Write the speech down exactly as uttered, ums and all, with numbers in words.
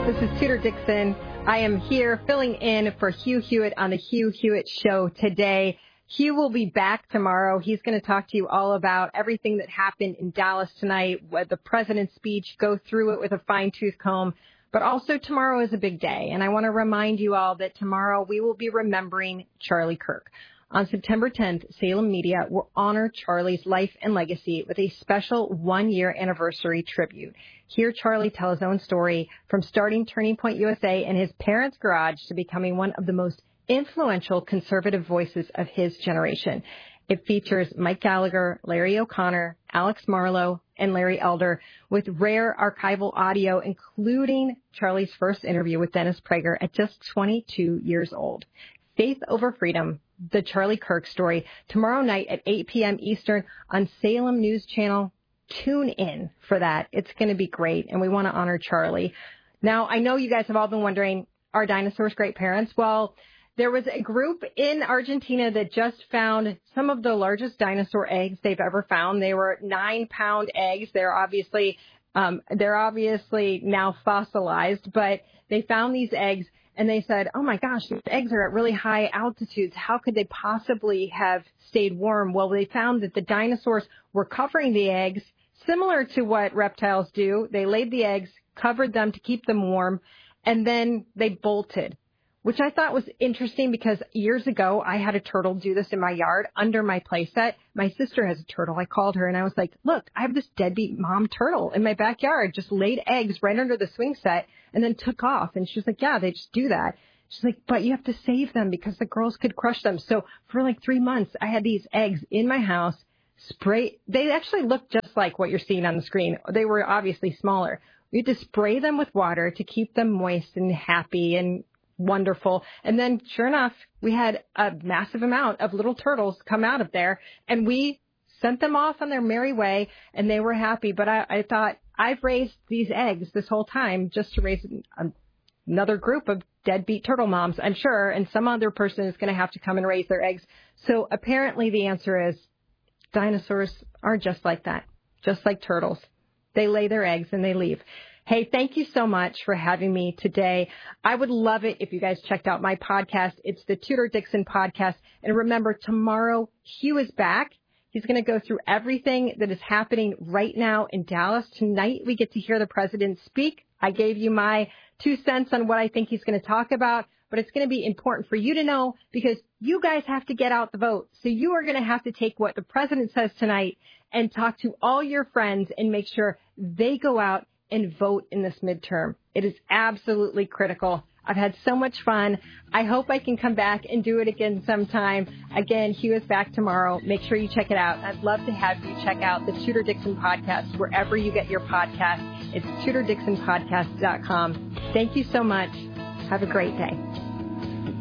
This is Tudor Dixon. I am here filling in for Hugh Hewitt on the Hugh Hewitt Show today. Hugh will be back tomorrow. He's going to talk to you all about everything that happened in Dallas tonight, the president's speech, go through it with a fine-tooth comb. But also tomorrow is a big day, and I want to remind you all that tomorrow we will be remembering Charlie Kirk. On September tenth, Salem Media will honor Charlie's life and legacy with a special one-year anniversary tribute. Hear Charlie tell his own story from starting Turning Point U S A in his parents' garage to becoming one of the most influential conservative voices of his generation. It features Mike Gallagher, Larry O'Connor, Alex Marlowe, and Larry Elder, with rare archival audio, including Charlie's first interview with Dennis Prager at just twenty-two years old. Faith Over Freedom, the Charlie Kirk story, tomorrow night at eight p.m. Eastern on Salem News Channel. Tune in for that. It's going to be great, and we want to honor Charlie. Now, I know you guys have all been wondering, are dinosaurs great parents? Well, there was a group in Argentina that just found some of the largest dinosaur eggs they've ever found. They were nine-pound eggs. They're obviously um, they're obviously now fossilized, but they found these eggs. And they said, oh, my gosh, these eggs are at really high altitudes. How could they possibly have stayed warm? Well, they found that the dinosaurs were covering the eggs, similar to what reptiles do. They laid the eggs, covered them to keep them warm, and then they bolted, which I thought was interesting because years ago I had a turtle do this in my yard under my playset. My sister has a turtle. I called her and I was like, look, I have this deadbeat mom turtle in my backyard, just laid eggs right under the swing set and then took off. And she was like, yeah, they just do that. She's like, but you have to save them because the girls could crush them. So for like three months, I had these eggs in my house, spray. They actually looked just like what you're seeing on the screen. They were obviously smaller. We had to spray them with water to keep them moist and happy and wonderful. And then sure enough, we had a massive amount of little turtles come out of there, and we sent them off on their merry way, and they were happy. But I, I thought, I've raised these eggs this whole time just to raise a, another group of deadbeat turtle moms, I'm sure, and some other person is going to have to come and raise their eggs. So apparently the answer is dinosaurs are just like that, just like turtles. They lay their eggs and they leave. Hey, thank you so much for having me today. I would love it if you guys checked out my podcast. It's the Tudor Dixon Podcast. And remember, tomorrow, Hugh is back. He's going to go through everything that is happening right now in Dallas. Tonight, we get to hear the president speak. I gave you my two cents on what I think he's going to talk about, but it's going to be important for you to know because you guys have to get out the vote. So you are going to have to take what the president says tonight and talk to all your friends and make sure they go out and vote in this midterm. It is absolutely critical. I've had so much fun. I hope I can come back and do it again sometime. Again, Hugh is back tomorrow. Make sure you check it out. I'd love to have you check out the Tudor Dixon Podcast wherever you get your podcast. It's tudor dixon podcast dot com. Thank you so much. Have a great day.